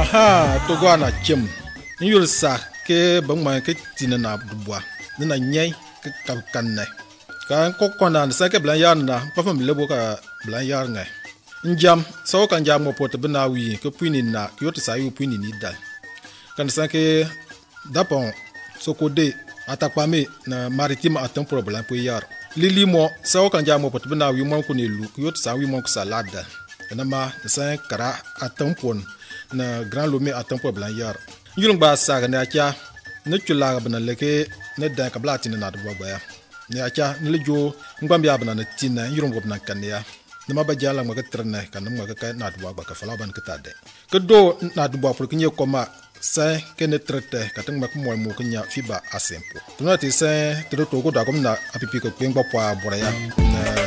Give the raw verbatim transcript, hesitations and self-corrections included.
aha to gwa na chem nyul sa ke bang ma ke tin na dubwa na nyai ke ka kan ne kan ko kona sa ke blan yar na pa fam lebo ka blan yar ngai njam so kan jam mo pot bna wi ke puini na yot sa yu puini ni dal kan sa ke dapon so ko de atakpame na maritime atam problem po yar lili mo so kan jam mo pot bna wi mo ko ne lu yot sa wi mo ko salada na ma sa kara atam pon na grand lomé atam po blan yar yulung ba sa na cha ne chula bna leke ne da ka blati na do ba ya ne acha ne lejo ngam ya bna na tina yulung go bna kan ya nama ba jala ma ka trene kan ma ka na do ba ka fala ban ka tade ke do na do ba pour que nye koma sa ke ne trete ka tang ma ko mo mo nya fiba asempo tuna ti sa to to ko da ko na apipi ko pengba pa bora ya